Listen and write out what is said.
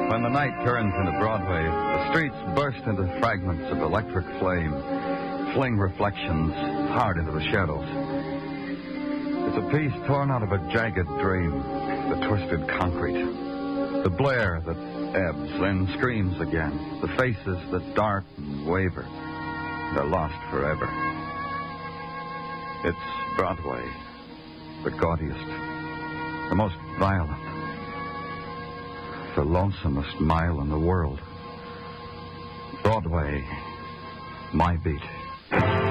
When the night turns into Broadway, the streets burst into fragments of electric flame, fling reflections hard into the shadows. It's a piece torn out of a jagged dream, the twisted concrete, the blare that ebbs, then screams again, the faces that dart and waver. They're lost forever. It's Broadway, the gaudiest, the most violent, the lonesomest mile in the world. Broadway, my beat.